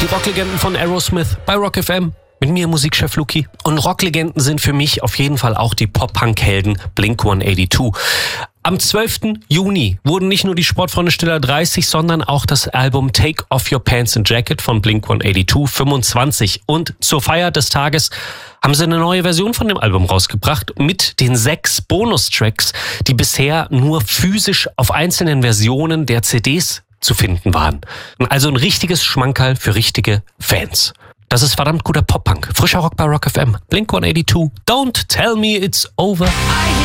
Die Rocklegenden von Aerosmith bei Rock FM. Mit mir, Musikchef Luki. Und Rocklegenden sind für mich auf jeden Fall auch die Pop-Punk-Helden Blink-182. Am 12. Juni wurden nicht nur die Sportfreunde Stiller 30, sondern auch das Album Take Off Your Pants and Jacket von Blink-182 25. Und zur Feier des Tages haben sie eine neue Version von dem Album rausgebracht mit den 6 Bonustracks, die bisher nur physisch auf einzelnen Versionen der CDs zu finden waren. Also ein richtiges Schmankerl für richtige Fans. Das ist verdammt guter Pop-Punk. Frischer Rock bei Rock FM. Blink-182. Don't tell me it's over.